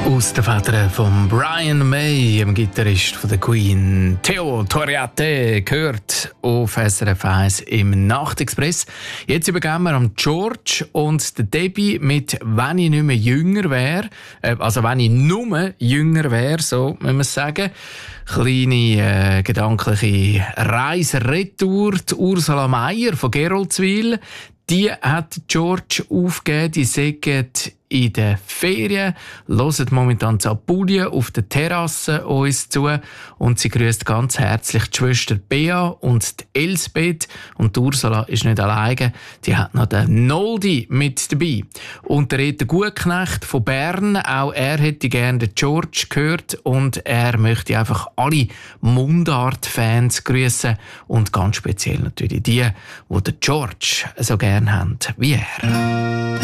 Aus den Federn von Brian May, dem Gitarrist von der Queen. Theo Toriate gehört auf SRF 1 im Nachtexpress. Jetzt übergeben wir an George und der Debbie mit «Wenn ich nicht mehr jünger wäre». Also «Wenn ich nur jünger wäre», so muss man sagen. Kleine gedankliche Reise retour. Die Ursula Meier von Geroldswil, die hat George aufgegeben. Die sagt in den Ferien, hört momentan zu Apulien auf der Terrasse uns zu und sie grüßt ganz herzlich die Schwester Bea und die Elsbeth. Und die Ursula ist nicht alleine, die hat noch den Noldi mit dabei. Und der Reto Gutknecht von Bern, auch er hätte gerne den George gehört und er möchte einfach alle Mundart-Fans grüßen und ganz speziell natürlich die den George so gerne haben wie er.